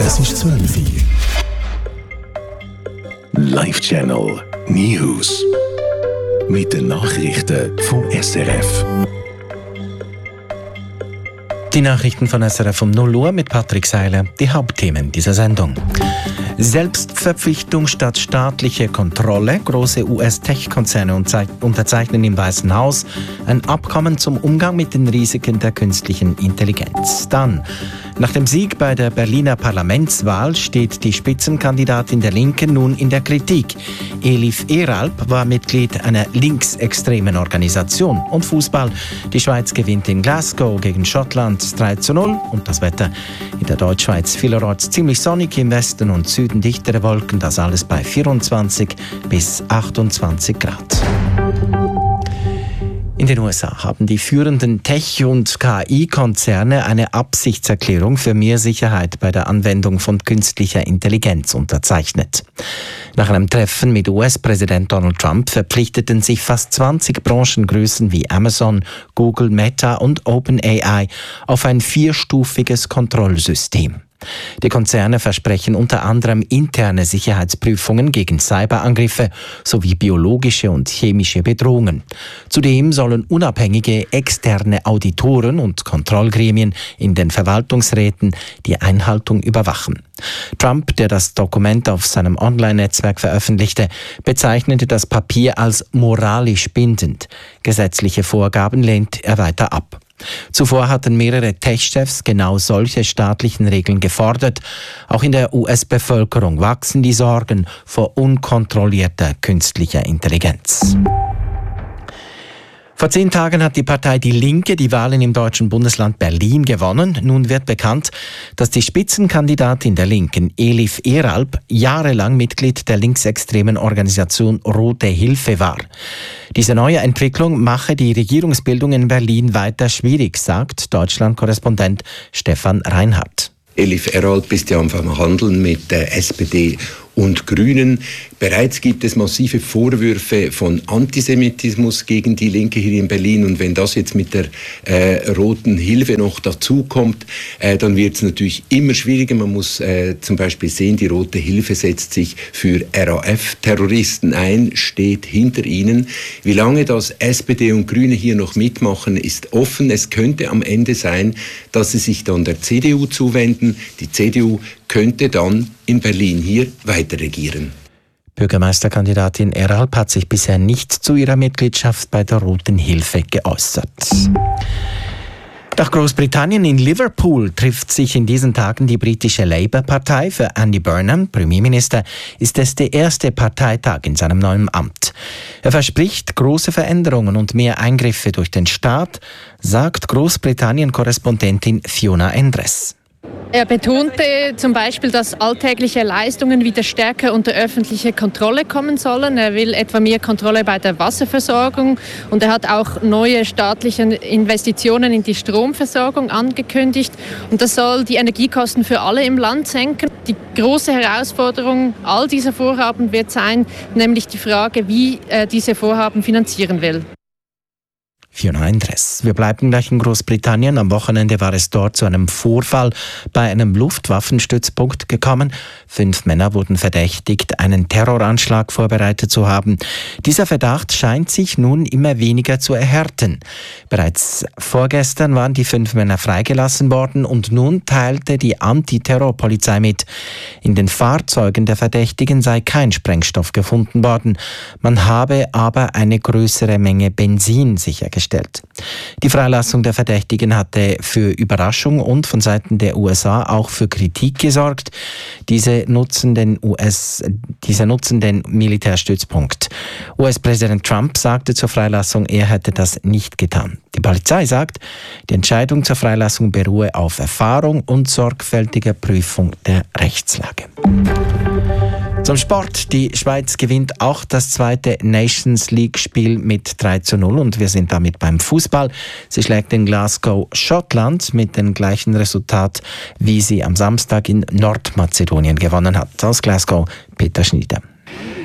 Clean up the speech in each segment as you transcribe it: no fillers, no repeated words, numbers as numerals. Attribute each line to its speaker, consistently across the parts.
Speaker 1: Es ist 12 Uhr. Live Channel News. Mit den Nachrichten vom SRF.
Speaker 2: Die Nachrichten von SRF um 0 Uhr mit Patrick Seiler. Die Hauptthemen dieser Sendung. Selbstverpflichtung statt staatliche Kontrolle. Große US-Tech-Konzerne unterzeichnen im Weißen Haus ein Abkommen zum Umgang mit den Risiken der künstlichen Intelligenz. Dann, nach dem Sieg bei der Berliner Parlamentswahl steht die Spitzenkandidatin der Linken nun in der Kritik. Elif Eralp war Mitglied einer linksextremen Organisation. Und Fußball. Die Schweiz gewinnt in Glasgow gegen Schottland 3:0. Und das Wetter in der Deutschschweiz vielerorts ziemlich sonnig, im Westen und Süden dichtere Wolken, das alles bei 24 bis 28 Grad. In den USA haben die führenden Tech- und KI-Konzerne eine Absichtserklärung für mehr Sicherheit bei der Anwendung von künstlicher Intelligenz unterzeichnet. Nach einem Treffen mit US-Präsident Donald Trump verpflichteten sich fast 20 Branchengrößen wie Amazon, Google, Meta und OpenAI auf ein 4-stufiges Kontrollsystem. Die Konzerne versprechen unter anderem interne Sicherheitsprüfungen gegen Cyberangriffe sowie biologische und chemische Bedrohungen. Zudem sollen unabhängige externe Auditoren und Kontrollgremien in den Verwaltungsräten die Einhaltung überwachen. Trump, der das Dokument auf seinem Online-Netzwerk veröffentlichte, bezeichnete das Papier als moralisch bindend. Gesetzliche Vorgaben lehnt er weiter ab. Zuvor hatten mehrere Tech-Chefs genau solche staatlichen Regeln gefordert. Auch in der US-Bevölkerung wachsen die Sorgen vor unkontrollierter künstlicher Intelligenz. Vor 10 Tagen hat die Partei Die Linke die Wahlen im deutschen Bundesland Berlin gewonnen. Nun wird bekannt, dass die Spitzenkandidatin der Linken, Elif Eralp, jahrelang Mitglied der linksextremen Organisation Rote Hilfe war. Diese neue Entwicklung mache die Regierungsbildung in Berlin weiter schwierig, sagt Deutschland-Korrespondent Stefan Reinhardt.
Speaker 3: Elif Eralp ist ja am Verhandeln mit der SPD und Grünen. Bereits gibt es massive Vorwürfe von Antisemitismus gegen die Linke hier in Berlin. Und wenn das jetzt mit der Roten Hilfe noch dazukommt, dann wird es natürlich immer schwieriger. Man muss zum Beispiel sehen, die Rote Hilfe setzt sich für RAF-Terroristen ein, steht hinter ihnen. Wie lange das SPD und Grüne hier noch mitmachen, ist offen. Es könnte am Ende sein, dass sie sich dann der CDU zuwenden. Die CDU könnte dann in Berlin hier weiter regieren.
Speaker 2: Bürgermeisterkandidatin Eralp hat sich bisher nicht zu ihrer Mitgliedschaft bei der Roten Hilfe geäußert. Nach Großbritannien in Liverpool trifft sich in diesen Tagen die britische Labour-Partei. Für Andy Burnham, Premierminister, ist es der erste Parteitag in seinem neuen Amt. Er verspricht große Veränderungen und mehr Eingriffe durch den Staat, sagt Großbritannien-Korrespondentin Fiona Endres.
Speaker 4: Er betonte zum Beispiel, dass alltägliche Leistungen wieder stärker unter öffentliche Kontrolle kommen sollen. Er will etwa mehr Kontrolle bei der Wasserversorgung und er hat auch neue staatliche Investitionen in die Stromversorgung angekündigt. Und das soll die Energiekosten für alle im Land senken. Die große Herausforderung all dieser Vorhaben wird sein, nämlich die Frage, wie diese Vorhaben finanzieren will.
Speaker 2: Fiona Endres. Wir bleiben gleich in Großbritannien. Am Wochenende war es dort zu einem Vorfall bei einem Luftwaffenstützpunkt gekommen. 5 Männer wurden verdächtigt, einen Terroranschlag vorbereitet zu haben. Dieser Verdacht scheint sich nun immer weniger zu erhärten. Bereits vorgestern waren die 5 Männer freigelassen worden und nun teilte die Antiterrorpolizei mit. In den Fahrzeugen der Verdächtigen sei kein Sprengstoff gefunden worden. Man habe aber eine größere Menge Benzin sichergestellt. Die Freilassung der Verdächtigen hatte für Überraschung und von Seiten der USA auch für Kritik gesorgt. Diese nutzen den Militärstützpunkt. US-Präsident Trump sagte zur Freilassung, er hätte das nicht getan. Die Polizei sagt, die Entscheidung zur Freilassung beruhe auf Erfahrung und sorgfältiger Prüfung der Rechtslage. Zum Sport. Die Schweiz gewinnt auch das zweite Nations League-Spiel mit 3:0 und wir sind damit beim Fußball. Sie schlägt in Glasgow Schottland mit dem gleichen Resultat, wie sie am Samstag in Nordmazedonien gewonnen hat. Aus Glasgow, Peter Schnieder.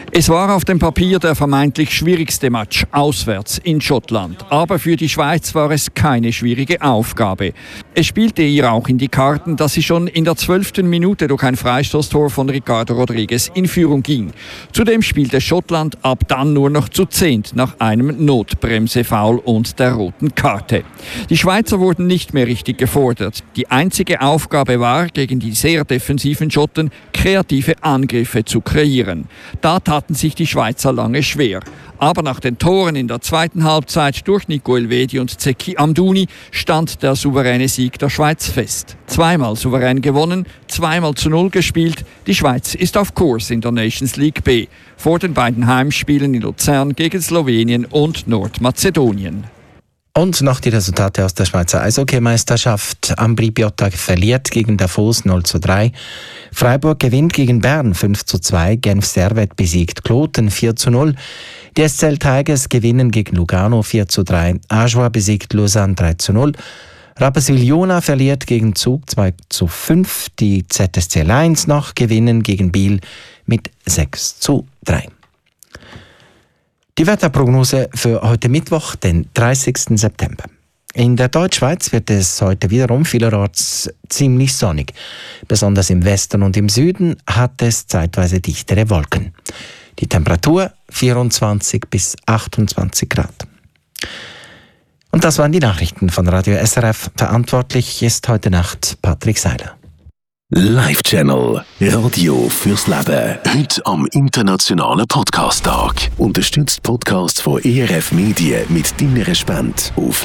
Speaker 5: Es war auf dem Papier der vermeintlich schwierigste Match auswärts in Schottland. Aber für die Schweiz war es keine schwierige Aufgabe. Es spielte ihr auch in die Karten, dass sie schon in der 12. Minute durch ein Freistoßtor von Ricardo Rodriguez in Führung ging. Zudem spielte Schottland ab dann nur noch zu 10 nach einem Notbremse-Foul und der roten Karte. Die Schweizer wurden nicht mehr richtig gefordert. Die einzige Aufgabe war, gegen die sehr defensiven Schotten kreative Angriffe zu kreieren. Da taten sich die Schweizer lange schwer. Aber nach den Toren in der zweiten Halbzeit durch Nico Elvedi und Zeki Amdouni stand der souveräne Sieg der Schweiz fest. Zweimal souverän gewonnen, 2-0 gespielt. Die Schweiz ist auf Kurs in der Nations League B vor den beiden Heimspielen in Luzern gegen Slowenien und Nordmazedonien.
Speaker 2: Und noch die Resultate aus der Schweizer Eishockeymeisterschaft. Ambri Piotta verliert gegen Davos 0:3. Freiburg gewinnt gegen Bern 5:2. Genf Servette besiegt Kloten 4:0. Die SCL Tigers gewinnen gegen Lugano 4:3. Ajoie besiegt Lausanne 3:0. Rapperswil-Jona verliert gegen Zug 2:5. Die ZSC Lions noch gewinnen gegen Biel mit 6:3. Die Wetterprognose für heute Mittwoch, den 30. September. In der Deutschschweiz wird es heute wiederum vielerorts ziemlich sonnig. Besonders im Westen und im Süden hat es zeitweise dichtere Wolken. Die Temperatur 24 bis 28 Grad. Und das waren die Nachrichten von Radio SRF. Verantwortlich ist heute Nacht Patrick Seiler.
Speaker 1: Live Channel Radio fürs Leben. Heute am Internationalen Podcast-Tag. Unterstützt Podcasts von ERF Medien mit deiner Spende auf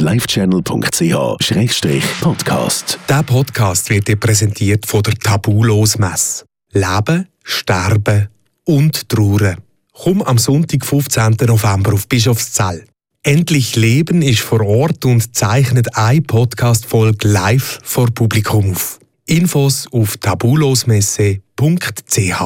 Speaker 1: livechannel.ch/podcast.
Speaker 6: Der Podcast wird dir präsentiert von der Tabulos-Messe. Leben, Sterben und Trauern. Komm am Sonntag, 15. November auf Bischofszell. Endlich Leben ist vor Ort und zeichnet eine Podcast-Folge live vor Publikum auf. Infos auf tabulosmesse.ch.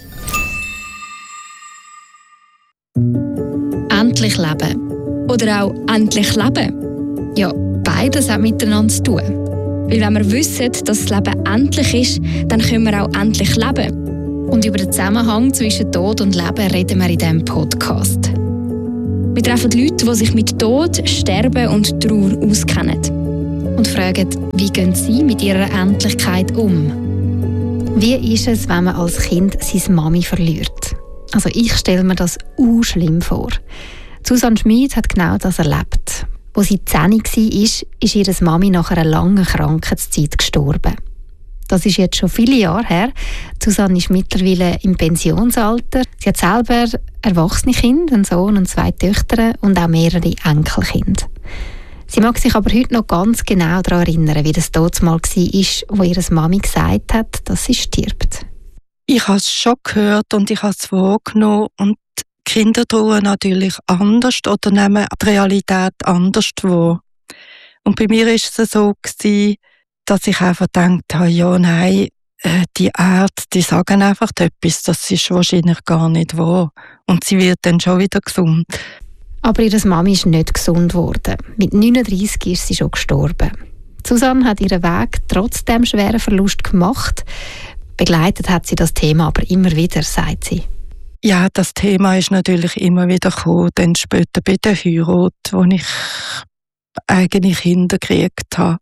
Speaker 7: Endlich leben. Oder auch endlich leben. Ja, beides hat miteinander zu tun. Weil wenn wir wissen, dass das Leben endlich ist, dann können wir auch endlich leben. Und über den Zusammenhang zwischen Tod und Leben reden wir in diesem Podcast. Wir treffen Leute, die sich mit Tod, Sterben und Trauer auskennen. Und fragen, wie gehen sie mit ihrer Endlichkeit um? Wie ist es, wenn man als Kind seine Mami verliert? Also ich stelle mir das schlimm vor. Susanne Schmid hat genau das erlebt. Als sie 10 war, ist ihre Mami nach einer langen Krankheitszeit gestorben. Das ist jetzt schon viele Jahre her. Susanne ist mittlerweile im Pensionsalter. Sie hat selber erwachsene Kinder, einen Sohn und 2 Töchter und auch mehrere Enkelkinder. Sie mag sich aber heute noch ganz genau daran erinnern, wie das damals war, wo ihre Mami gesagt hat, dass sie stirbt.
Speaker 8: Ich habe es schon gehört und ich habe es wahrgenommen. Und die Kinder trauern natürlich anders oder nehmen die Realität anders wahr. Und bei mir war es so, dass ich einfach gedacht habe, ja, nein, die Ärzte, die sagen einfach etwas, das ist wahrscheinlich gar nicht wahr. Und sie wird dann schon wieder gesund.
Speaker 7: Aber ihre Mami ist nicht gesund geworden. Mit 39 ist sie schon gestorben. Susanne hat ihren Weg trotz dem schweren Verlust gemacht. Begleitet hat sie das Thema aber immer wieder, sagt sie.
Speaker 8: Ja, das Thema ist natürlich immer wieder gekommen. Dann später bei der Heirat, wo ich eigene Kinder gekriegt habe.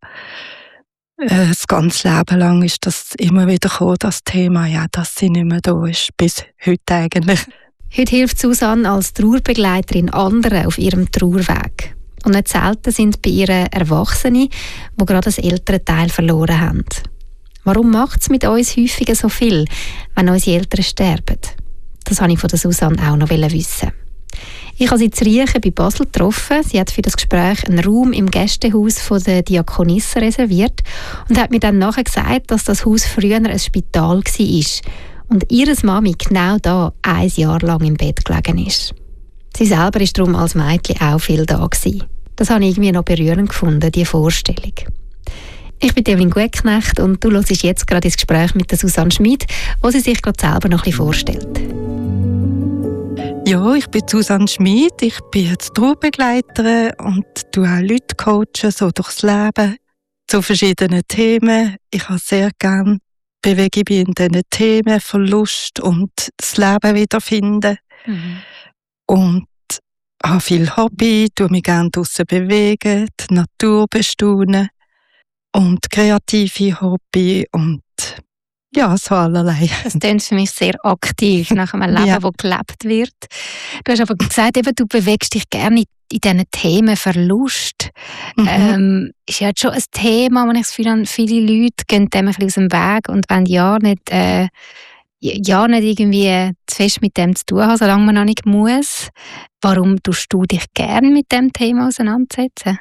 Speaker 8: Das ganze Leben lang ist das immer wieder gekommen, das Thema, ja, dass sie nicht mehr da ist. Bis heute eigentlich.
Speaker 7: Heute hilft Susanne als Trauerbegleiterin anderen auf ihrem Trauerweg. Und nicht selten sind bei ihr Erwachsene, die gerade das ältere Teil verloren haben. Warum macht es mit uns häufiger so viel, wenn unsere Eltern sterben? Das wollte ich von der Susanne auch noch wissen. Ich habe sie in Riechen bei Basel getroffen. Sie hat für das Gespräch einen Raum im Gästehaus von der Diakonisse reserviert und hat mir dann nachher gesagt, dass das Haus früher ein Spital war. Und ihre Mami genau da 1 Jahr lang im Bett gelegen ist. Sie selber war darum als Mädchen auch viel da gewesen. Das habe ich irgendwie noch berührend gefunden, diese Vorstellung. Ich bin Evelyn Guecknecht und du hörst jetzt gerade das Gespräch mit der Susanne Schmid, wo sie sich gerade selber noch ein bisschen vorstellt.
Speaker 8: Ja, ich bin Susanne Schmid, ich bin jetzt Trauerbegleiterin und du auch Leute coachen, so durchs Leben, zu verschiedenen Themen. Ich habe sehr gerne bewege ich mich in diesen Themen Verlust und das Leben wiederfinden. Und habe viel Hobby, tue mich gerne draussen bewegen, die Natur bestaunen und kreative Hobby und ja, so allerlei.
Speaker 9: Das klingt für mich sehr aktiv, nach einem Leben, das gelebt wird. Du hast aber gesagt, eben, du bewegst dich gerne in diesen Themen Verlust. Ist ja jetzt schon ein Thema, wo ich das Gefühl habe, viele Leute gehen dem ein bisschen aus dem Weg und wollen ja nicht irgendwie zu fest mit dem zu tun haben, solange man noch nicht muss. Warum tust du dich gerne mit dem Thema auseinandersetzen?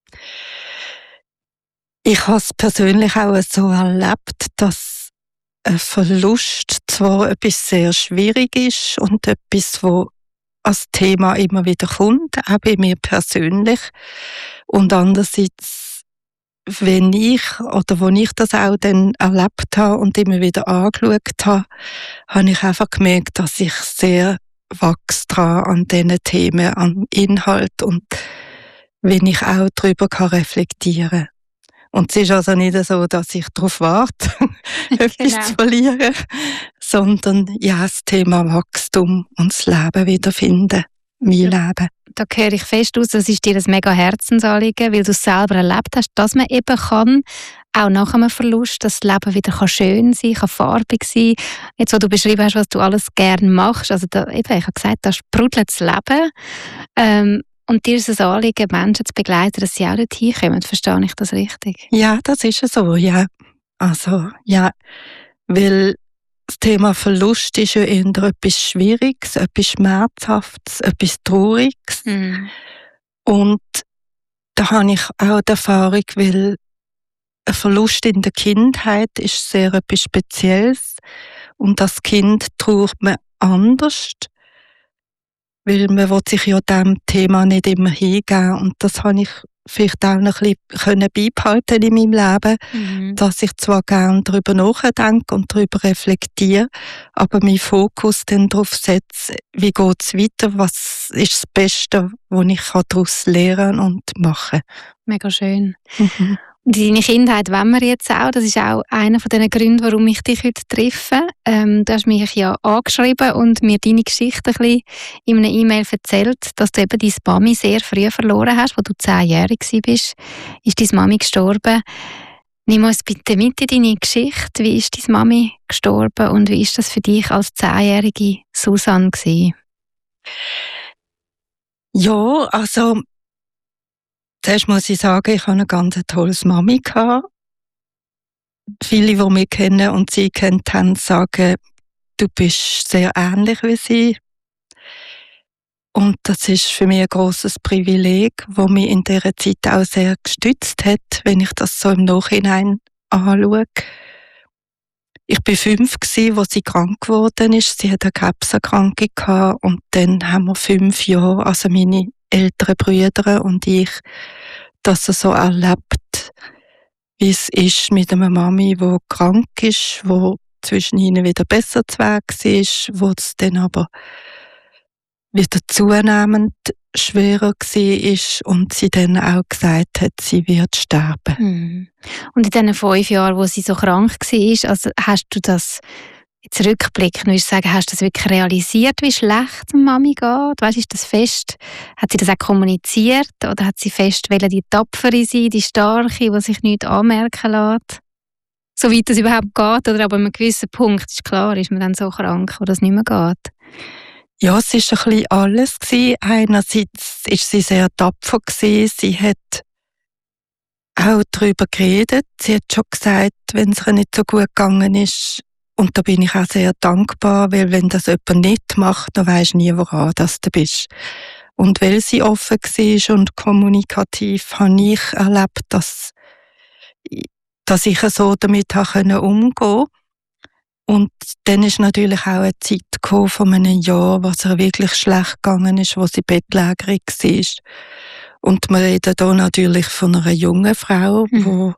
Speaker 8: Ich habe es persönlich auch so erlebt, dass ein Verlust zwar etwas sehr schwierig ist und etwas, wo als Thema immer wieder kommt, auch bei mir persönlich. Und andererseits, wo ich das auch dann erlebt habe und immer wieder angeschaut habe, habe ich einfach gemerkt, dass ich sehr wachse dran an diesen Themen, am Inhalt und wenn ich auch darüber reflektieren kann. Und es ist also nicht so, dass ich darauf warte, etwas zu verlieren, sondern ja, das Thema Wachstum und das Leben wiederfinden, mein Leben.
Speaker 9: Da höre ich fest aus, das ist dir ein mega Herzensanliegen, weil du es selber erlebt hast, dass man eben kann, auch nach einem Verlust, dass das Leben wieder schön sein kann, farbig sein. Jetzt, wo du beschrieben hast, was du alles gerne machst, also da, eben, ich habe gesagt, da sprudelt das Leben. Und dir ist es ein Anliegen, Menschen zu begleiten, dass sie auch dorthin kommen. Verstehe ich das richtig?
Speaker 8: Ja, das ist so, ja. Also, ja, weil das Thema Verlust ist ja eher etwas Schwieriges, etwas Schmerzhaftes, etwas Trauriges. Und da habe ich auch die Erfahrung, weil ein Verlust in der Kindheit ist sehr etwas Spezielles. Und das Kind trauert man anders. Weil man will sich ja diesem Thema nicht immer hingeben. Und das habe ich vielleicht auch noch ein bisschen beibehalten in meinem Leben, dass ich zwar gerne darüber nachdenke und darüber reflektiere, aber meinen Fokus dann darauf setze, wie geht es weiter, was ist das Beste, was ich daraus lernen und machen kann.
Speaker 9: Mega schön. Und deine Kindheit wollen wir jetzt auch. Das ist auch einer der Gründe, warum ich dich heute treffe. Du hast mich ja angeschrieben und mir deine Geschichte ein bisschen in einer E-Mail erzählt, dass du eben deine Mami sehr früh verloren hast, als du 10-jährig warst. Ist deine Mami gestorben? Nimm uns bitte mit in deine Geschichte. Wie ist deine Mami gestorben und wie ist das für dich als 10-jährige Susanne gewesen?
Speaker 8: Ja, also zuerst muss ich sagen, ich hatte eine ganz tolles Mami. Viele, die mich kennen und sie kennt haben, sagen, du bist sehr ähnlich wie sie. Und das ist für mich ein grosses Privileg, das mich in dieser Zeit auch sehr gestützt hat, wenn ich das so im Nachhinein anschaue. Ich war 5, als sie krank geworden ist. Sie hatte eine Krebserkrankung gehabt und dann haben wir 5 Jahre, also meine älteren Brüder und ich, das so erlebt, wie es ist mit einer Mami, die krank ist, wo zwischen ihnen wieder besser zu Weg war, wo es dann aber wieder zunehmend schwerer war und sie dann auch gesagt hat, sie wird sterben.
Speaker 9: Und in diesen 5 Jahren, wo sie so krank war, also hast du das jetzt rückblickend, würdest du sagen, hast du das wirklich realisiert, wie schlecht Mami geht? Weißt, ist das fest? Hat sie das auch kommuniziert? Oder hat sie fest wollen, die Tapfere sein, die Starke, die sich nichts anmerken lässt? Soweit das überhaupt geht, oder aber an einem gewissen Punkt ist klar, ist man dann so krank, wo das nicht mehr geht?
Speaker 8: Ja, es war ein bisschen alles. Einerseits war sie sehr tapfer. Sie hat auch darüber geredet. Sie hat schon gesagt, wenn es ihr nicht so gut gegangen ist. Und da bin ich auch sehr dankbar, weil wenn das jemand nicht macht, dann weisst du nie, woran du bist. Und weil sie offen war und kommunikativ, habe ich erlebt, dass ich so damit umgehen konnte. Und dann ist natürlich auch eine Zeit gekommen von einem Jahr, wo es ihr wirklich schlecht gegangen ist, wo sie bettlägerig war. Und wir reden hier natürlich von einer jungen Frau, die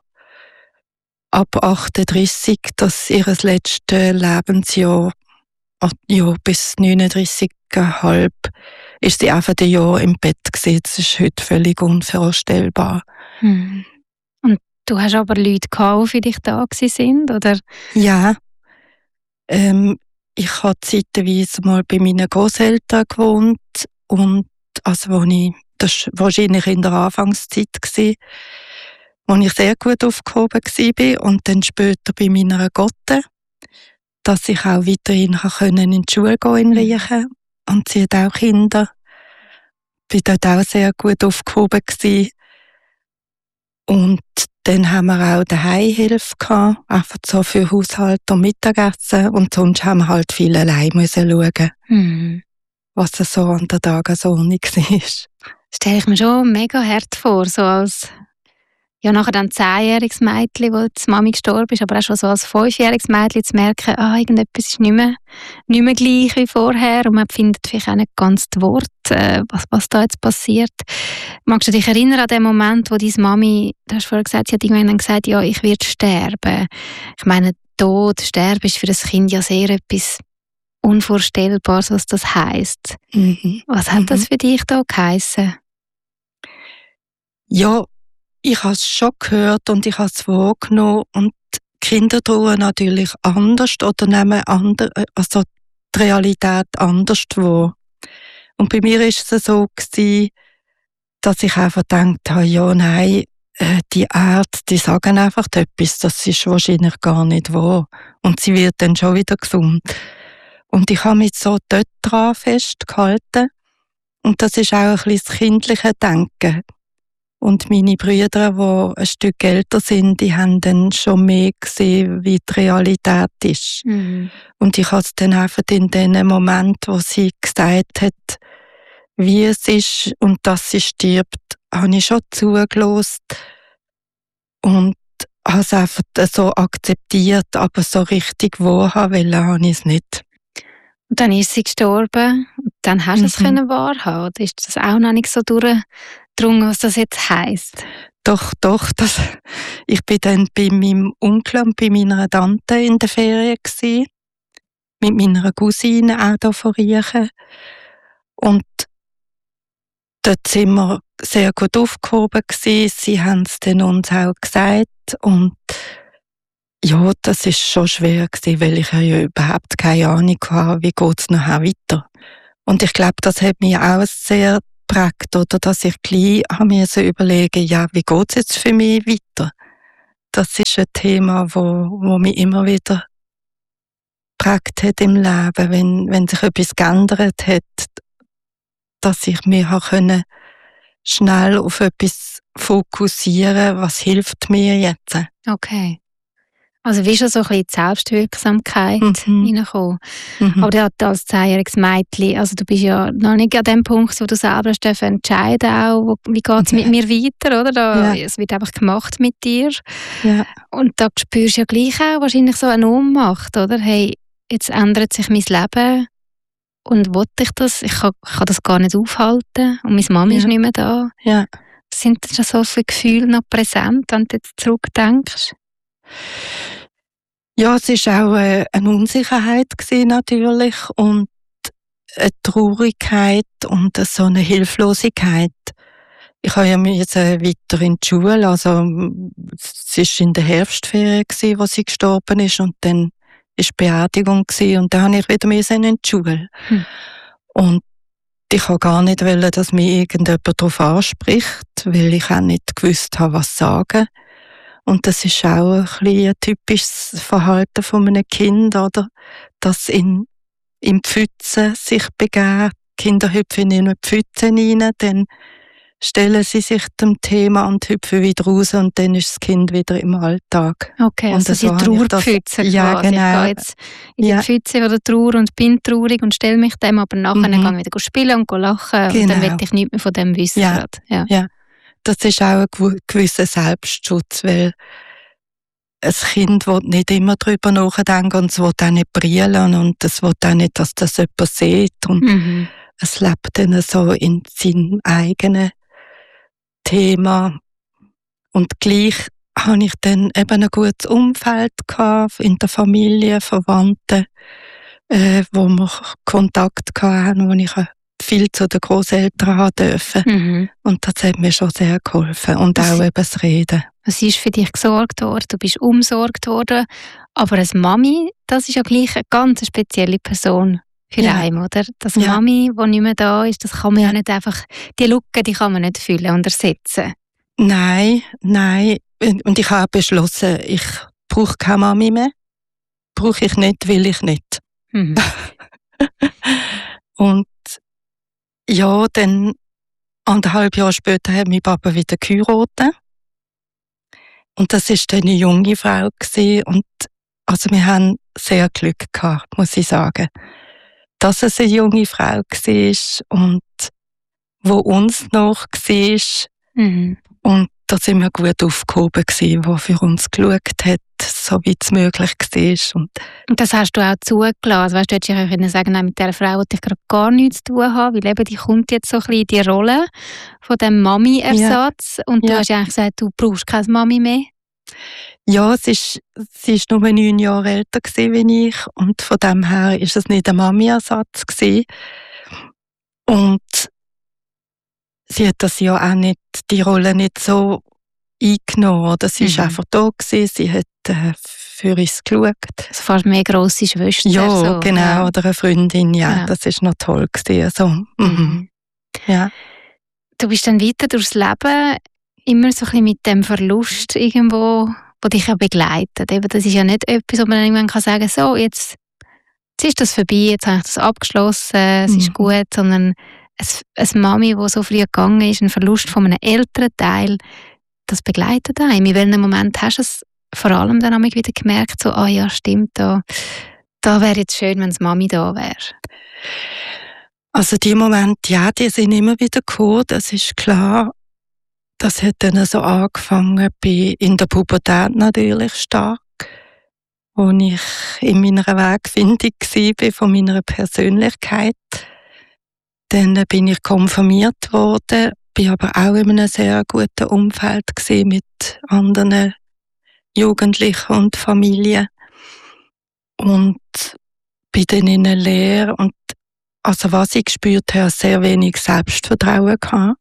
Speaker 8: ab 38, das ihr letztes Lebensjahr, ja, bis 39,5, ist sie einfach ein Jahr im Bett gewesen. Das ist heute völlig unvorstellbar.
Speaker 9: Und du hast aber Leute gehabt, die für dich da sind, oder?
Speaker 8: Ja. ich habe zeitweise mal bei meinen Großeltern gewohnt und das war wahrscheinlich in der Anfangszeit gewesen, wo ich sehr gut aufgehoben war und dann später bei meiner Gotte, dass ich auch weiterhin in die Schule gehen in Wiechen und sie hat auch Kinder. Ich war dort auch sehr gut aufgehoben gewesen. Und dann haben wir auch daheim Hilfe gehabt, einfach so für Haushalt und Mittagessen. Und sonst haben wir halt viel allein müssen schauen, was so an der Tagesordnung war.
Speaker 9: Stelle ich mir schon mega hart vor, so als nachher dann 10-jähriges Mädchen, wo die Mami gestorben ist, aber auch schon so als 5-jähriges Mädchen zu merken, irgendetwas ist nicht mehr gleich wie vorher und man findet vielleicht auch nicht ganz das Wort, was da jetzt passiert. Magst du dich erinnern an den Moment, wo deine Mami, du hast vorher gesagt, sie hat irgendwann gesagt, ja, ich werde sterben. Ich meine, Sterben ist für ein Kind ja sehr etwas Unvorstellbares, was das heisst. Was hat das für dich da geheissen?
Speaker 8: Ja, ich habe es schon gehört und ich habe es wahrgenommen und Kinder trauern natürlich anders oder nehmen die Realität anders wahr. Und bei mir war es so gewesen, dass ich einfach gedacht habe, ja, nein, die Ärzte, die sagen einfach etwas, das ist wahrscheinlich gar nicht wahr. Und sie wird dann schon wieder gesund. Und ich habe mich so dort dran festgehalten. Und das ist auch ein bisschen das kindliche Denken. Und meine Brüder, die ein Stück älter sind, die haben dann schon mehr gesehen, wie die Realität ist. Und ich habe es dann einfach in dem Moment, wo sie gesagt hat, wie es ist und dass sie stirbt, habe ich schon zugelassen und habe es einfach so akzeptiert, aber so richtig wahrhaben wollen, habe ich es nicht.
Speaker 9: Und dann ist sie gestorben und dann hast du es wahrhaben. Oder ist das auch noch nicht so durchgedrungen, was das jetzt heisst?
Speaker 8: Doch. Ich bin dann bei meinem Onkel und bei meiner Tante in der Ferien gewesen, mit meiner Cousine auch hier von Riechen. Und dort sind wir sehr gut aufgehoben gewesen. Sie haben es dann uns auch gesagt. Und ja, das ist schon schwer gewesen, weil ich ja überhaupt keine Ahnung hatte, wie geht's nachher weiter. Und ich glaube, das hat mich auch sehr geprägt, oder, dass ich gleich mir so überlegen, ja, wie geht's jetzt für mich weiter? Das ist ein Thema, wo mich immer wieder geprägt hat im Leben, wenn sich etwas geändert hat, dass ich mich schnell auf etwas fokussieren, was hilft mir jetzt.
Speaker 9: Okay. Also wie schon so ein bisschen die Selbstwirksamkeit reingekommen. Aber du als 10-jähriges Mädchen, also du bist ja noch nicht an dem Punkt, wo du selber entscheiden auch, wie geht es mit mir weiter, oder? Es wird einfach gemacht mit dir. Ja. Und da spürst du ja gleich auch wahrscheinlich so eine Ohnmacht, oder? Hey, jetzt ändert sich mein Leben und wollte ich das? Ich kann das gar nicht aufhalten und meine Mami ist nicht mehr da. Ja. Sind da so viele Gefühle noch präsent, wenn du jetzt zurückdenkst?
Speaker 8: Ja, es war auch eine Unsicherheit gewesen, natürlich und eine Traurigkeit und so eine Hilflosigkeit. Ich habe ja weiter in die Schule, also es war in der Herbstferien gewesen, wo sie gestorben ist und dann war die Beerdigung gewesen, und dann musste ich wieder in die Schule. Und ich wollte gar nicht, dass mich irgendjemand darauf anspricht, weil ich auch nicht gewusst habe, was sagen. Und das ist auch ein bisschen ein typisches Verhalten von einem Kind, oder? Dass in Pfützen sich begeben. Kinder hüpfen in eine Pfütze rein, dann stellen sie sich dem Thema und hüpfen wieder raus und dann ist das Kind wieder im Alltag.
Speaker 9: Okay, also die Trauerpfütze. Ja, genau. Ich gehe jetzt in die Pfütze oder Trauer und bin traurig und stelle mich dem, aber nachher gehe ich wieder spielen und lachen und dann will ich nichts mehr von dem wissen. Ja.
Speaker 8: Das ist auch ein gewisser Selbstschutz, weil ein Kind will nicht immer darüber nachdenken und es will auch nicht brillen und es will auch nicht, dass das jemand sieht. Und es lebt dann so in seinem eigenen Thema. Und gleich habe ich dann eben ein gutes Umfeld gehabt, in der Familie, Verwandten, wo wir Kontakt hatten, wo ich viel zu den Grosseltern haben dürfen.
Speaker 9: Mhm.
Speaker 8: Und das hat mir schon sehr geholfen. Und auch eben das Reden.
Speaker 9: Es ist für dich gesorgt worden, du bist umsorgt worden. Aber als Mami, das ist ja gleich eine ganz spezielle Person für einen, oder? Das Mami, die nicht mehr da ist, das kann man ja nicht einfach, die Lücke, die kann man nicht füllen und ersetzen.
Speaker 8: Nein. Und ich habe beschlossen, ich brauche keine Mami mehr. Brauche ich nicht, will ich nicht.
Speaker 9: Mhm.
Speaker 8: Und ja, dann 1,5 Jahre später hat mein Papa wieder geheiratet. Und das war dann eine junge Frau gewesen. Und also wir haben sehr Glück gehabt, muss ich sagen. Dass es eine junge Frau war und wo uns noch war.
Speaker 9: Mhm.
Speaker 8: Und da sind wir gut aufgehoben gewesen, wo für uns geschaut hat, so wie es möglich war.
Speaker 9: Und das hast du auch zugelassen. Weißt, du hättest ja können sagen, nein, mit dieser Frau wollte ich gerade gar nichts zu tun haben, weil eben die kommt jetzt so ein bisschen in die Rolle von dem Mami-Ersatz. Ja. Und du hast ja eigentlich gesagt, du brauchst keine Mami mehr.
Speaker 8: Ja, sie ist nur 9 Jahre älter wie ich und von dem her war es nicht ein Mami-Ersatz gewesen. Und sie hat das ja auch nicht, die Rolle nicht so eingenommen. Oder? Sie war einfach da gewesen, sie hat für uns geschaut.
Speaker 9: Also fast mehr grosse Schwester.
Speaker 8: Ja,
Speaker 9: so.
Speaker 8: genau,
Speaker 9: Ja.
Speaker 8: oder eine Freundin, ja. Das war noch toll gewesen. Also, ja.
Speaker 9: Du bist dann weiter durchs Leben, immer so ein bisschen mit dem Verlust irgendwo, der dich ja begleitet. Eben, das ist ja nicht etwas, wo man dann irgendwann kann sagen, so, jetzt ist das vorbei, jetzt habe ich das abgeschlossen, es ist gut, sondern eine Mami, die so früh gegangen ist, ein Verlust von einem älteren Teil, das begleitet einen. In welchem Moment hast du es vor allem dann auch wieder gemerkt, so, ah ja, stimmt, da wäre jetzt schön, wenn die Mami da wäre?
Speaker 8: Also die Momente, ja, die sind immer wieder gekommen, das ist klar. Das hat dann so angefangen in der Pubertät natürlich stark, wo ich in meiner Wegfindung war von meiner Persönlichkeit. Dann bin ich konfirmiert worden, bin aber auch in einem sehr guten Umfeld mit anderen Jugendlichen und Familien. Und bin dann in einer Lehre und also was ich gespürt habe, sehr wenig Selbstvertrauen gehabt.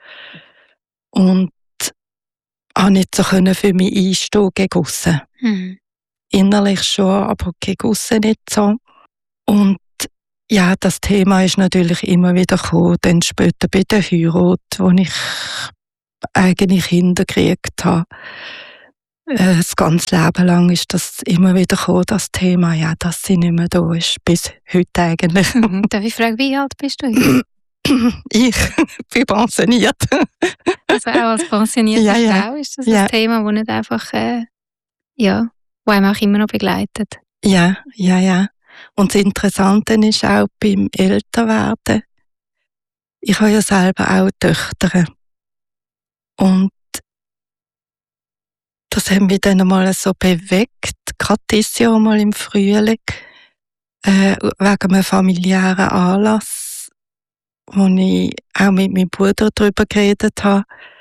Speaker 8: Und auch nicht so für mich einstehen gegen aussen. Innerlich schon, aber gegen aussen nicht so. Und ja, das Thema ist natürlich immer wieder gekommen, dann später bei der Heirat, wo ich eigene Kinder gekriegt habe. Das ganze Leben lang ist das immer wieder gekommen, das Thema, ja, dass sie nicht mehr da ist, bis heute eigentlich.
Speaker 9: Darf ich fragen, wie alt bist du?
Speaker 8: Ich bin pensioniert.
Speaker 9: Also auch als pensionierte Frau ist das ein Thema, das nicht einfach, wo einem auch immer noch begleitet.
Speaker 8: Ja. Und das Interessante ist auch beim Älterwerden, ich habe ja selber auch Töchter. Und das hat mich dann einmal so bewegt, gerade dieses Jahr mal im Frühling, wegen einem familiären Anlass, wo ich auch mit meinem Bruder darüber geredet habe.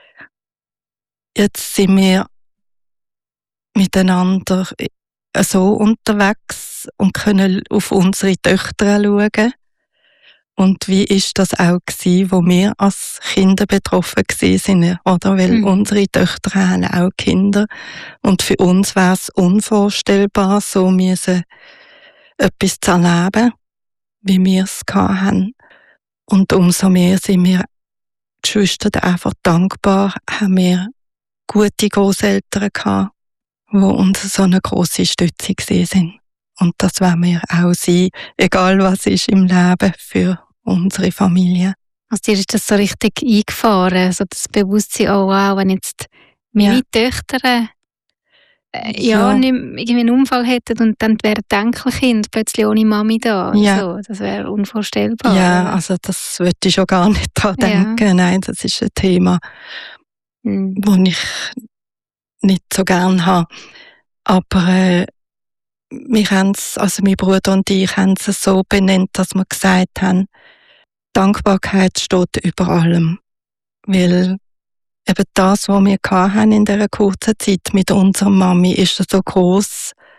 Speaker 8: Jetzt sind wir miteinander so unterwegs und können auf unsere Töchter schauen. Und wie ist das auch gewesen, wo wir als Kinder betroffen waren, oder? Weil unsere Töchter haben auch Kinder. Und für uns wäre es unvorstellbar, so müssen etwas zu erleben, wie wir es hatten. Und umso mehr sind wir Geschwister einfach dankbar, haben wir gute Grosseltern gehabt, die uns so eine grosse Stütze waren. Und das wollen wir auch sein, egal was ist im Leben für unsere Familie.
Speaker 9: Also dir ist das so richtig eingefahren, so das Bewusstsein, oh wow, wenn jetzt meine Töchter nicht irgendwie einen Unfall hätten und dann wären die Enkelkinder plötzlich ohne Mami da.
Speaker 8: Ja.
Speaker 9: So, das wäre unvorstellbar.
Speaker 8: Ja, also das würde ich schon gar nicht daran denken. Nein, das ist ein Thema, das ich nicht so gern habe. Aber wir haben es, also mein Bruder und ich haben es so benannt, dass wir gesagt haben, Dankbarkeit steht über allem. Weil eben das, was wir hatten in dieser kurzen Zeit mit unserer Mami, ist so gross,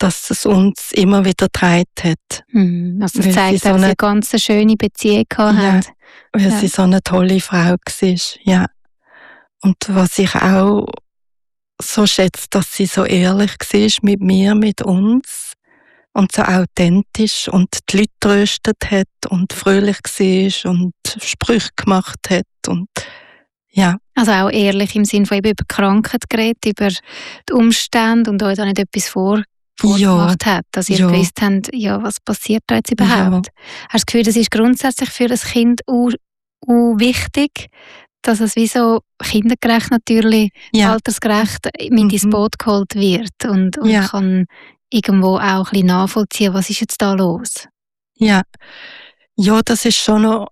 Speaker 8: dass es uns immer wieder getragen hat.
Speaker 9: Also das zeigt, dass sie eine ganz schöne Beziehung hatten.
Speaker 8: Weil sie so eine tolle Frau war. Ja. Und was ich auch so schätze, dass sie so ehrlich war mit mir, mit uns. Und so authentisch und die Leute tröstet hat und fröhlich war und Sprüche gemacht hat. Und ja.
Speaker 9: Also auch ehrlich im Sinne von eben über die Krankheit geredet, über die Umstände und euch da nicht etwas vorgemacht hat, dass ihr gewusst habt, ja, was passiert da jetzt überhaupt. Ja. Hast du das Gefühl, das ist grundsätzlich für ein Kind wichtig, dass es wie so kindergerecht natürlich, altersgerecht mit ins Boot geholt wird und kann irgendwo auch ein bisschen nachvollziehen, was ist jetzt da los? Ja,
Speaker 8: das ist schon noch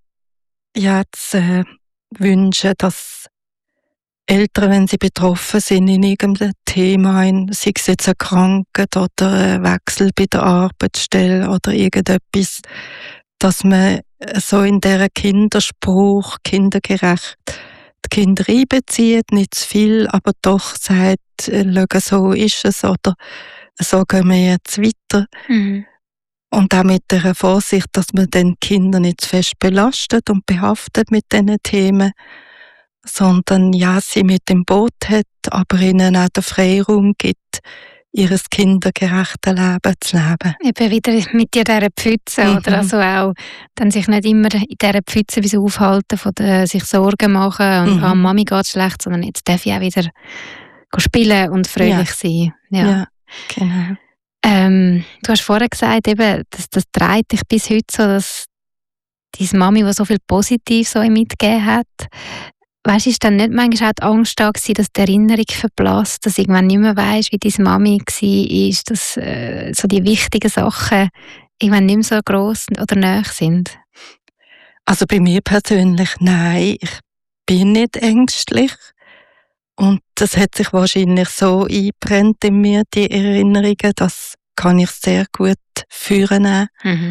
Speaker 8: zu wünschen, dass Eltern, wenn sie betroffen sind in irgendeinem Thema, sei es jetzt eine Krankheit oder ein Wechsel bei der Arbeitsstelle oder irgendetwas, dass man so in dieser Kinderspruch, kindergerecht, die Kinder einbezieht, nicht zu viel, aber doch sagt, so ist es oder so gehen wir jetzt weiter. Und auch mit der Vorsicht, dass man den Kinder nicht zu fest belastet und behaftet mit diesen Themen, sondern sie mit dem Boot hat, aber ihnen auch den Freiraum gibt, ihr kindergerechtes Leben zu leben.
Speaker 9: Eben wieder mit dieser Pfütze, oder? Also auch dann sich nicht immer in dieser Pfütze wie so aufhalten, von sich Sorgen machen und Mami geht schlecht, sondern jetzt darf ich auch wieder spielen und fröhlich sein. Ja,
Speaker 8: genau.
Speaker 9: Du hast vorher gesagt, eben, das treibt dich bis heute so, dass deine Mami, die so viel Positives so mitgegeben hat, weißt du, ist dann nicht manchmal auch die Angst da gewesen, dass die Erinnerung verblasst, dass du irgendwann nicht mehr weisst, wie deine Mami war, dass so die wichtigen Sachen irgendwann nicht mehr so gross oder nahe sind?
Speaker 8: Also bei mir persönlich nein, ich bin nicht ängstlich. Und das hat sich wahrscheinlich so eingebrennt in mir, die Erinnerungen, das kann ich sehr gut führen.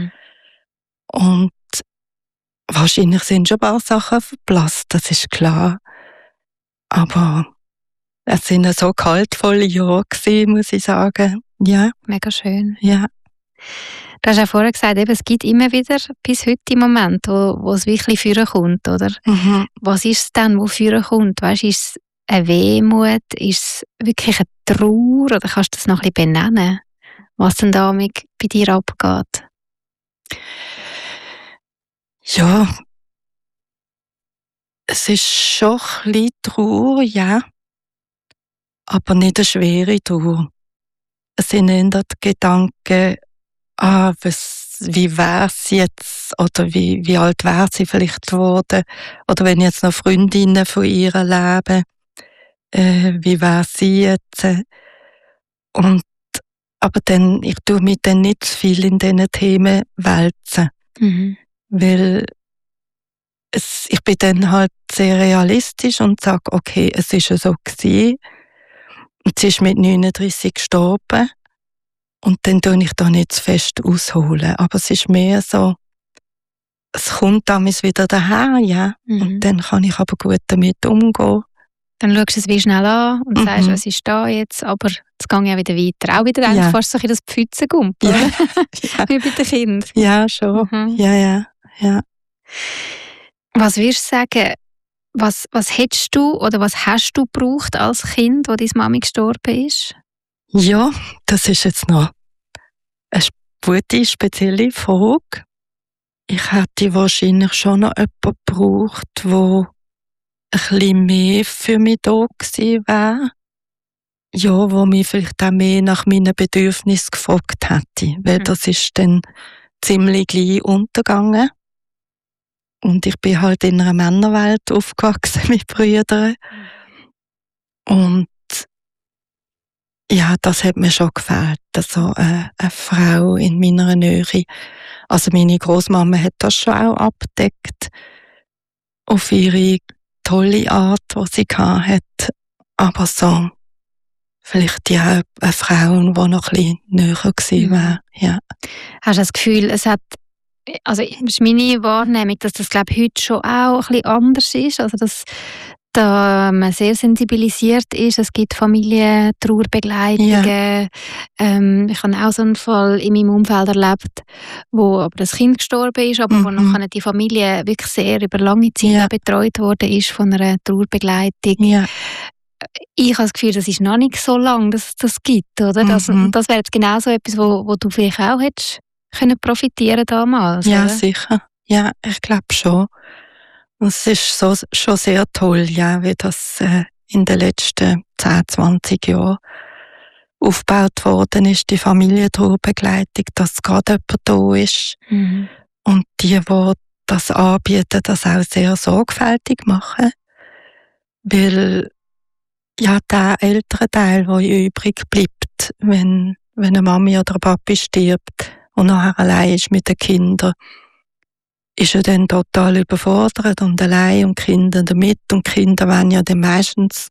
Speaker 8: Und wahrscheinlich sind schon ein paar Sachen verblasst, das ist klar. Aber es sind so kaltvolle Jahre gewesen, muss ich sagen. Ja.
Speaker 9: Mega schön.
Speaker 8: Ja.
Speaker 9: Du hast ja vorher gesagt, eben, es gibt immer wieder bis heute im Moment, wo es wirklich führen kommt, oder? Was ist es denn, wo führen kommt? Weißt, ist es eine Wehmut? Ist es wirklich eine Trauer? Oder kannst du das noch ein bisschen benennen? Was denn da bei dir abgeht?
Speaker 8: Ja, es ist schon ein bisschen Trauer, ja. Aber nicht eine schwere Trauer. Es sind eher die Gedanken, wie wäre sie jetzt? Oder wie alt wäre sie vielleicht geworden? Oder wenn jetzt noch Freundinnen von ihr leben, wie wäre sie jetzt? Aber dann, ich tue mich dann nicht zu viel in diesen Themen wälzen. Weil ich bin dann halt sehr realistisch und sage, okay, es ist ja so gewesen. Und sie ist mit 39 gestorben. Und dann tue ich da nicht zu fest ausholen. Aber es ist mehr so, es kommt damals wieder daher, ja. Und dann kann ich aber gut damit umgehen.
Speaker 9: Dann schaust du es wie schnell an und sagst, was ist da jetzt, aber es geht ja wieder weiter. Auch wieder eigentlich fast so ein das Pfützengump, oder? Wie bei den Kindern.
Speaker 8: Ja, schon. Ja.
Speaker 9: Was würdest du sagen, was hättest du oder was hast du gebraucht als Kind, wo deine Mami gestorben ist?
Speaker 8: Ja, das ist jetzt noch eine gute, spezielle Frage. Ich hätte wahrscheinlich schon noch jemanden gebraucht, der ein bisschen mehr für mich da gewesen wäre. Ja, wo mich vielleicht auch mehr nach meinen Bedürfnissen gefragt hätte. Weil das ist dann ziemlich gleich untergegangen. Und ich bin halt in einer Männerwelt aufgewachsen mit Brüdern. Und ja, das hat mir schon gefällt. Also eine Frau in meiner Nähe. Also meine Großmama hat das schon auch abgedeckt. Auf ihre tolle Art, die sie hatte. Aber so, vielleicht ja eine Frau, die noch ein bisschen näher gewesen wäre. Ja.
Speaker 9: Hast du das Gefühl, es hat, also das ist meine Wahrnehmung, dass das, glaube ich, heute schon auch ein bisschen anders ist? Also dass da man sehr sensibilisiert ist. Es gibt Familientrauerbegleitungen. Ja. Ich habe auch so einen Fall in meinem Umfeld erlebt, wo aber das Kind gestorben ist, aber wo nachher die Familie wirklich sehr über lange Zeit betreut worden ist von einer Trauerbegleitung. Ja. Ich habe das Gefühl, das ist noch nicht so lange, dass es das gibt, oder? Das wäre jetzt genau so etwas, wo du vielleicht auch hättest können profitieren damals.
Speaker 8: Ja,
Speaker 9: oder?
Speaker 8: Sicher. Ja, ich glaube schon. Und es ist schon sehr toll, ja, wie das in den letzten 10, 20 Jahren aufgebaut worden ist, die Familientrauerbegleitung, dass gerade jemand da ist. Mhm. Und die das anbieten, das auch sehr sorgfältig machen. Weil ja, der ältere Teil, der übrig bleibt, wenn eine Mami oder ein Papi stirbt und nachher allein ist mit den Kindern, ist er dann total überfordert und allein und die Kinder damit. Und die Kinder wollen ja dann meistens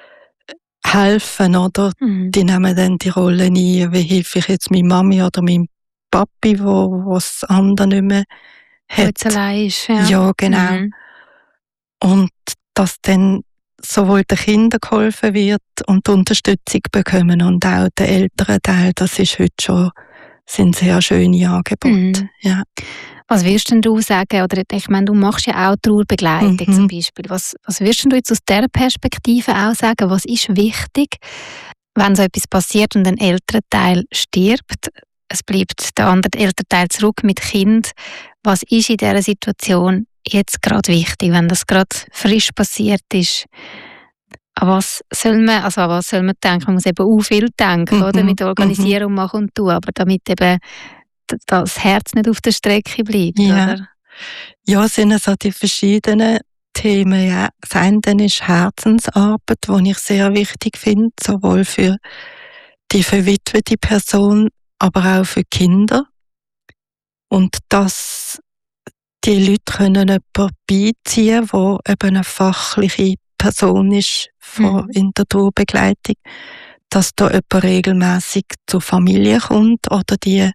Speaker 8: helfen, oder? Mhm. Die nehmen dann die Rolle ein, wie helfe ich jetzt meiner Mami oder meinem Papi, wo das andere nicht mehr hat.
Speaker 9: Wo jetzt allein ist, ja.
Speaker 8: Ja, genau. Mhm. Und dass dann sowohl den Kindern geholfen wird und die Unterstützung bekommen und auch den älteren Teil, das ist heute schon, sind sehr schöne Angebote. Mhm. Ja.
Speaker 9: Was würdest denn du sagen, oder ich meine, du machst ja auch Trauerbegleitung zum Beispiel. Was würdest du jetzt aus dieser Perspektive auch sagen? Was ist wichtig, wenn so etwas passiert und ein älterer Teil stirbt? Es bleibt der andere ältere Teil zurück mit Kind. Was ist in dieser Situation jetzt gerade wichtig, wenn das gerade frisch passiert ist? An was soll man denken? Man muss eben auch viel denken, oder? Mit Organisierung machen und tun, aber damit eben das Herz nicht auf der Strecke bleibt, oder?
Speaker 8: Ja, es sind so die verschiedenen Themen. Ja. Das eine ist Herzensarbeit, die ich sehr wichtig finde, sowohl für die verwitwete Person, aber auch für Kinder. Und dass die Leute können jemanden beiziehen, der eben eine fachliche Person ist in der Trauerbegleitung, dass da jemand regelmässig zur Familie kommt oder die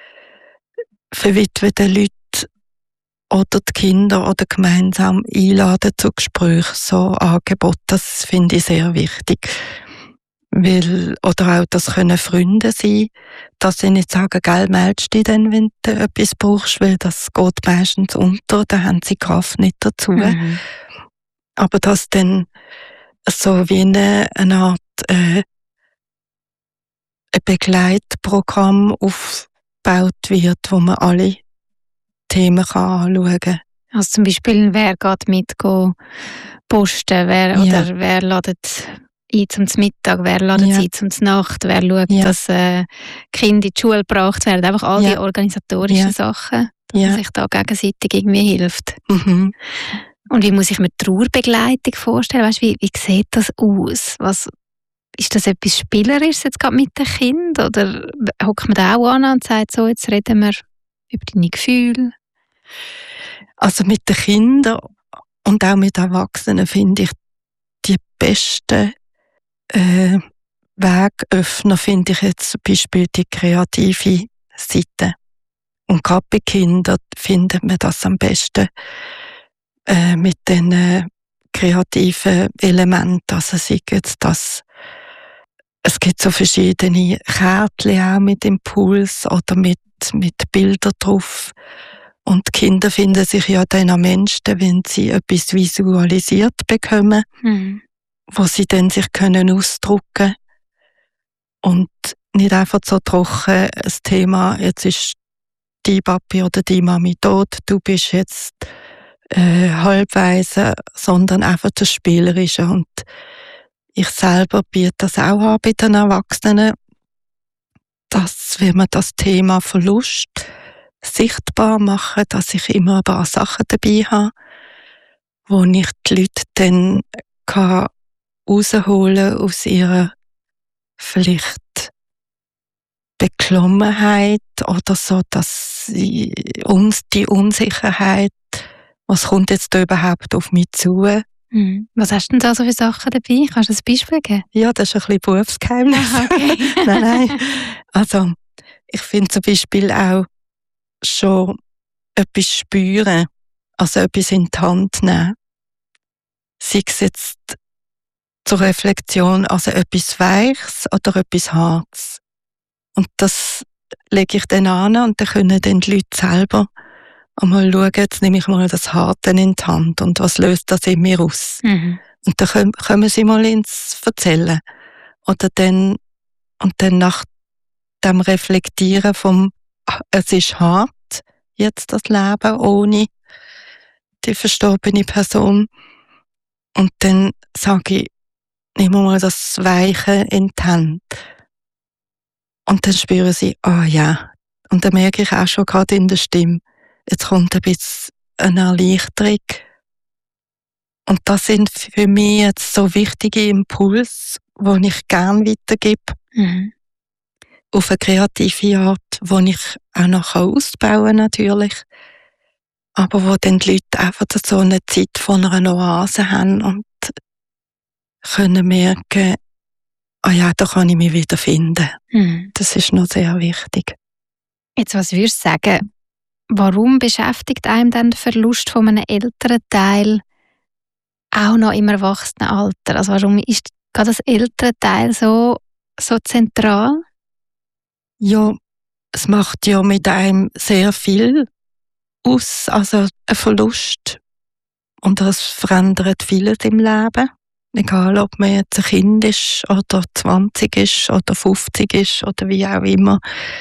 Speaker 8: verwitweten Leute oder die Kinder oder gemeinsam einladen zu Gesprächen. So Angebote, das finde ich sehr wichtig. Oder auch, das können Freunde sein, dass sie nicht sagen, gell, meldest dich dann, wenn du etwas brauchst, weil das geht meistens unter, da haben sie Kraft nicht dazu. Mhm. Aber dass dann so wie eine Art ein Begleitprogramm aufgebaut wird, wo man alle Themen anschauen kann.
Speaker 9: Also zum Beispiel, wer geht mit posten, wer ladet ein zum Mittag, wer ladet ein zum Nacht, wer schaut, dass Kinder in die Schule gebracht werden. Einfach all die organisatorischen Sachen, dass man sich da gegenseitig irgendwie hilft. Mhm. Und wie muss ich mir Trauerbegleitung vorstellen? Weißt, wie sieht das aus? Ist das etwas Spielerisches jetzt gerade mit den Kindern? Oder hockt man da auch an und sagt, so, jetzt reden wir über deine Gefühle?
Speaker 8: Also mit den Kindern und auch mit Erwachsenen finde ich die besten Wegöffner, finde ich jetzt zum Beispiel die kreative Seite. Und gerade bei Kindern findet man das am besten mit den kreativen Elementen. Also sei jetzt das, es gibt so verschiedene Kärtchen auch mit Impuls oder mit Bildern drauf. Und die Kinder finden sich ja dann am menschsten, wenn sie etwas visualisiert bekommen, wo sie dann sich können ausdrücken und nicht einfach so trocken das Thema, jetzt ist die Papi oder die Mami tot, du bist jetzt halbweise, sondern einfach das Spielerische. Und ich selber biete das auch an bei den Erwachsenen, dass, wenn man das Thema Verlust sichtbar machen, dass ich immer ein paar Sachen dabei habe, wo ich die Leute dann rausholen aus ihrer vielleicht Beklommenheit oder so, dass uns die Unsicherheit, was kommt jetzt da überhaupt auf mich zu?
Speaker 9: Was hast du denn da so für Sachen dabei? Kannst du ein Beispiel geben?
Speaker 8: Ja, das ist ein bisschen Berufsgeheimnis.
Speaker 9: Okay.
Speaker 8: Nein. Also, ich finde zum Beispiel auch schon etwas spüren, also etwas in die Hand nehmen. sei es jetzt zur Reflexion, also etwas Weiches oder etwas Hartes. Und das lege ich dann an und dann können dann die Leute selber einmal schauen, jetzt nehme ich mal das Harte in die Hand und was löst das in mir aus? Und dann kommen sie mal ins Erzählen. Oder dann, und dann nach dem Reflektieren vom, es ist hart, jetzt das Leben ohne die verstorbene Person. Und dann sage ich, nimm mal das Weiche in die Hand. Und dann spüren sie, ja. Und dann merke ich auch schon gerade in der Stimme, jetzt kommt ein bisschen eine Erleichterung. Und das sind für mich jetzt so wichtige Impulse, die ich gerne weitergebe. Auf eine kreative Art, die ich auch noch ausbauen kann, natürlich. Aber wo dann die Leute einfach so eine Zeit von einer Oase haben und können merken, ja, da kann ich mich wieder finden. Das ist noch sehr wichtig.
Speaker 9: Jetzt, was würdest du sagen, warum beschäftigt einem dann der Verlust von einem älteren Teil auch noch im Erwachsenenalter? Also warum ist gerade das ältere Teil so zentral?
Speaker 8: Ja, es macht ja mit einem sehr viel aus, also ein Verlust. Und das verändert vieles im Leben. Egal, ob man jetzt ein Kind ist oder 20 ist oder 50 ist oder wie auch immer.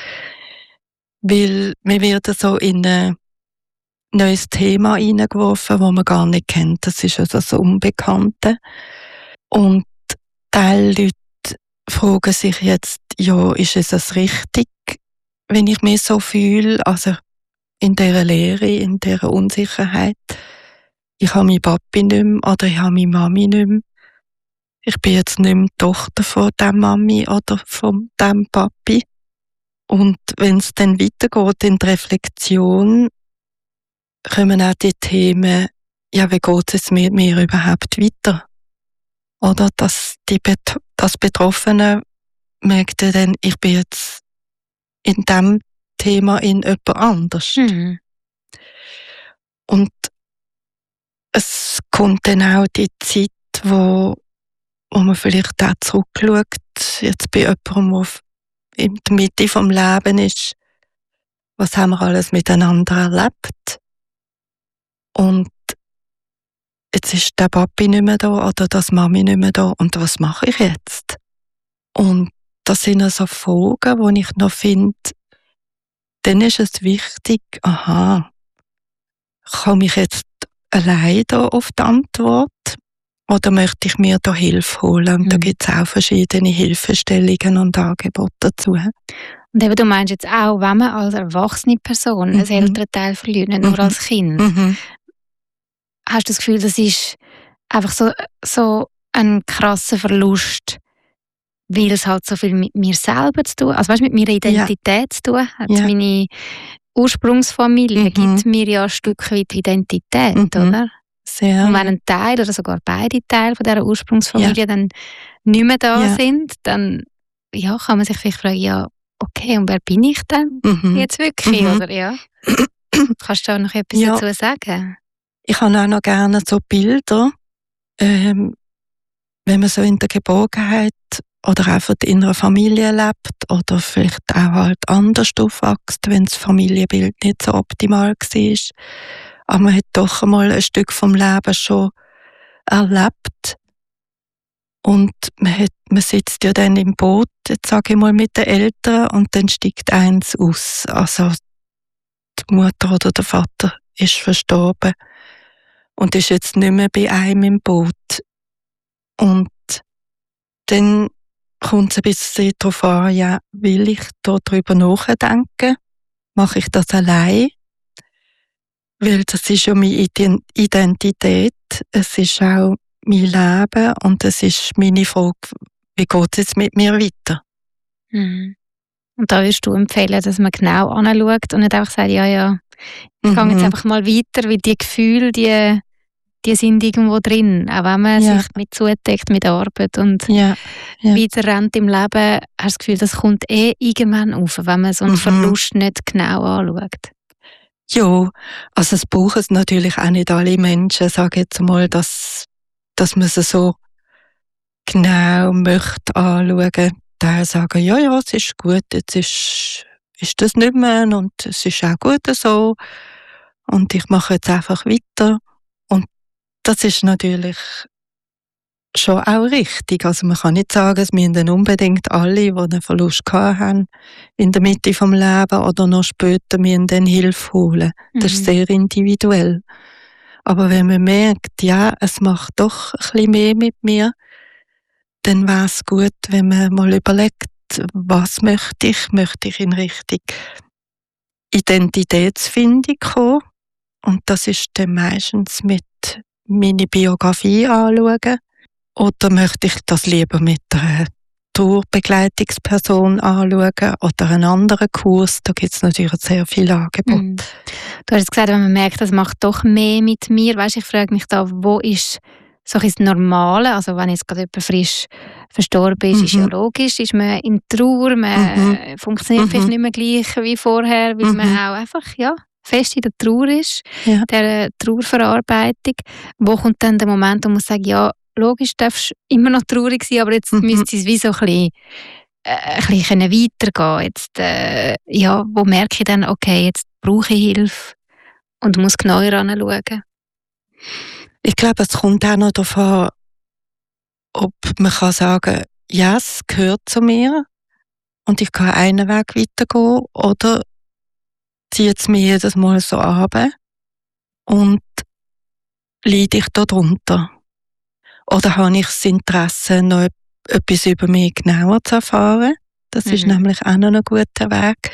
Speaker 8: Weil wir werden so in ein neues Thema hineingeworfen, das man gar nicht kennt. Das ist also das Unbekannte. Und Teil Leute fragen sich jetzt, ja, ist es das richtig, wenn ich mich so fühle? Also in dieser Leere, in dieser Unsicherheit. Ich habe meine Papi nicht mehr oder ich habe meine Mami nicht mehr. Ich bin jetzt nicht mehr die Tochter von dieser Mami oder von diesem Papi. Und wenn es dann weitergeht in die Reflexion, kommen auch die Themen, ja, wie geht es mit mir überhaupt weiter? Oder dass das Betroffene merkt dann, ich bin jetzt in diesem Thema in jemand anders. Und es kommt dann auch die Zeit, wo man vielleicht auch zurückschaut, jetzt bei jemandem, der in der Mitte vom Leben ist, was haben wir alles miteinander erlebt? Und jetzt ist der Papi nicht mehr da oder das Mami nicht mehr da und was mache ich jetzt? Und das sind also Fragen, wo ich noch finde, dann ist es wichtig, komme ich jetzt allein da auf die Antwort oder möchte ich mir da Hilfe holen? Und da gibt es auch verschiedene Hilfestellungen und Angebote dazu.
Speaker 9: Und eben, du meinst jetzt auch, wenn man als erwachsene Person einen älteren Teil verliert, nicht nur als Kind, hast du das Gefühl, das ist einfach so ein krasser Verlust, weil es halt so viel mit mir selber zu tun, also weißt, mit meiner Identität zu tun hat. Meine Ursprungsfamilie gibt mir ja ein Stück weit Identität, oder?
Speaker 8: Sehr.
Speaker 9: Und wenn ein Teil oder sogar beide Teile von dieser Ursprungsfamilie dann nicht mehr da sind, dann kann man sich vielleicht fragen, okay, und wer bin ich denn jetzt wirklich, oder? Ja. Kannst du auch noch etwas dazu sagen?
Speaker 8: Ich habe auch noch gerne so Bilder, wenn man so in der Geborgenheit oder einfach in einer Familie lebt oder vielleicht auch halt anders aufwächst, wenn das Familienbild nicht so optimal war. Aber man hat doch einmal ein Stück vom Leben schon erlebt. Und man sitzt ja dann im Boot, jetzt sage ich mal, mit den Eltern und dann steigt eins aus. Also die Mutter oder der Vater ist verstorben und ist jetzt nicht mehr bei einem im Boot. Und dann kommt es ein bisschen darauf an, will ich darüber nachdenken? Mache ich das allein? Weil das ist ja meine Identität, es ist auch mein Leben und es ist meine Frage, wie geht es jetzt mit mir weiter?
Speaker 9: Und da würdest du empfehlen, dass man genau anschaut und nicht einfach sagt, ich gehe jetzt einfach mal weiter, weil die Gefühle, die sind irgendwo drin. Auch wenn man sich mit zudeckt mit Arbeit und weiter rennt im Leben, hast du das Gefühl, das kommt irgendwann auf, wenn man so einen Verlust nicht genau anschaut.
Speaker 8: Ja, also es brauchen es natürlich auch nicht alle Menschen, sage jetzt mal, dass dass man sie so genau möchte anschauen. Teil sagen, ja, es ist gut, jetzt ist das nicht mehr und es ist auch gut so und ich mache jetzt einfach weiter. Und das ist natürlich schon auch richtig. Also man kann nicht sagen, es müssen dann unbedingt alle, die einen Verlust gehabt haben, in der Mitte vom Leben oder noch später, müssen dann Hilfe holen. Das ist sehr individuell. Aber wenn man merkt, ja, es macht doch ein bisschen mehr mit mir, dann wäre es gut, wenn man mal überlegt, was möchte ich? Möchte ich in Richtung Identitätsfindung kommen? Und das ist dann meistens mit meiner Biografie anschauen. Oder möchte ich das lieber mit einer Tourbegleitungsperson anschauen oder einen anderen Kurs? Da gibt es natürlich sehr viele Angebote.
Speaker 9: Du hast gesagt, wenn man merkt, das macht doch mehr mit mir. Weißt, ich frage mich da, wo ist so das Normale? Also wenn jetzt gerade jemand frisch verstorben ist, ist ja logisch, ist man in Trauer, man funktioniert vielleicht nicht mehr gleich wie vorher, weil man auch einfach fest in der Trauer ist, der Trauerverarbeitung. Wo kommt dann der Moment, wo man sagt, ja, logisch darfst du immer noch traurig sein, aber jetzt müsste es wie so ein bisschen weitergehen. Jetzt, wo merke ich dann, okay, jetzt brauche ich Hilfe und muss genauer anschauen?
Speaker 8: Ich glaube, es kommt auch noch darauf an, ob man kann sagen, ja, es gehört zu mir und ich kann einen Weg weitergehen, oder zieht es mir jedes Mal so runter und leide ich darunter. Oder habe ich das Interesse, noch etwas über mich genauer zu erfahren? Das ist nämlich auch noch ein guter Weg,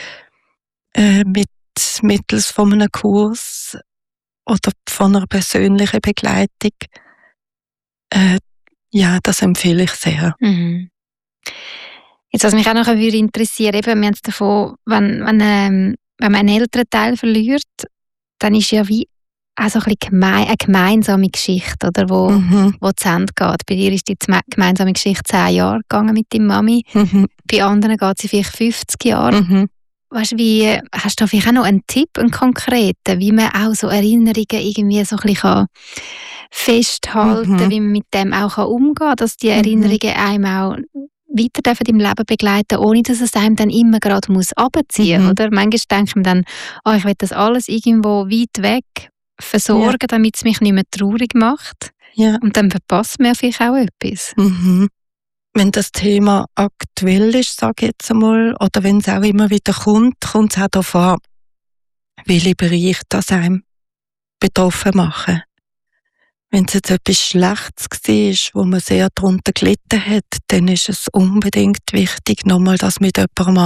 Speaker 8: mittels von einem Kurs oder von einer persönlichen Begleitung. Das empfehle ich sehr.
Speaker 9: Jetzt, was mich auch noch interessieren würde, wir haben es davon, wenn man einen älteren Teil verliert, dann ist ja wie auch so ein bisschen eine gemeinsame Geschichte, oder, wo zu Ende geht. Bei dir ist die gemeinsame Geschichte 10 Jahre gegangen mit deiner Mami. Bei anderen geht sie vielleicht 50 Jahre. Weißt du, hast du vielleicht auch noch einen Tipp, einen konkreten, wie man auch so Erinnerungen irgendwie so ein bisschen festhalten kann, wie man mit dem auch umgehen kann, dass die Erinnerungen einem auch weiter im Leben begleiten, ohne dass es einem dann immer gerade runterziehen muss, oder? Manchmal denkt man dann, ich will das alles irgendwo weit weg versorgen, damit es mich nicht mehr traurig macht. Ja. Und dann verpasst man vielleicht auch etwas.
Speaker 8: Wenn das Thema aktuell ist, sage ich jetzt einmal, oder wenn es auch immer wieder kommt es auch darauf an, welche Bereiche das einem betroffen machen. Wenn es jetzt etwas Schlechtes war, wo man sehr darunter gelitten hat, dann ist es unbedingt wichtig, nochmal das mit jemandem